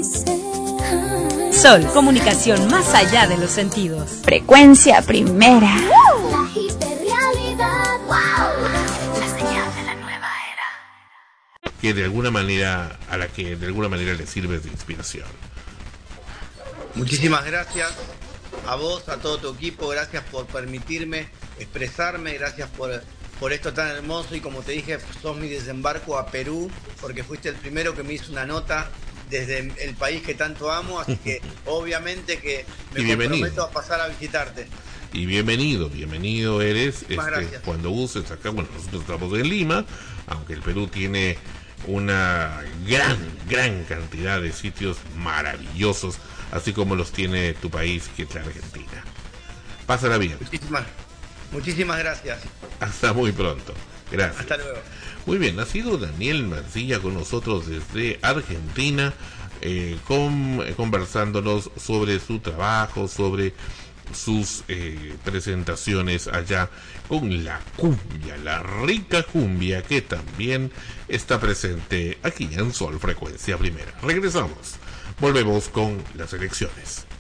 Sol, comunicación más allá de los sentidos. Frecuencia primera. La hiperrealidad. La señal de la nueva era. Que de alguna manera, a la que de alguna manera le sirves de inspiración. Muchísimas gracias a vos, a todo tu equipo, gracias por permitirme expresarme, gracias por esto tan hermoso y como te dije, sos mi desembarco a Perú, porque fuiste el primero que me hizo una nota desde el país que tanto amo, así que obviamente que me comprometo a pasar a visitarte. Y bienvenido eres, gracias. Cuando uses acá, bueno, nosotros estamos en Lima, aunque el Perú tiene una gran cantidad de sitios maravillosos, así como los tiene tu país, que es la Argentina. Pásala bien. Muchísimas gracias. Hasta muy pronto. Gracias. Hasta luego. Muy bien, ha sido Daniel Mancilla con nosotros desde Argentina, conversándonos sobre su trabajo, sobre sus presentaciones allá con la cumbia, la rica cumbia que también está presente aquí en Sol Frecuencia Primera. Regresamos, volvemos con las elecciones.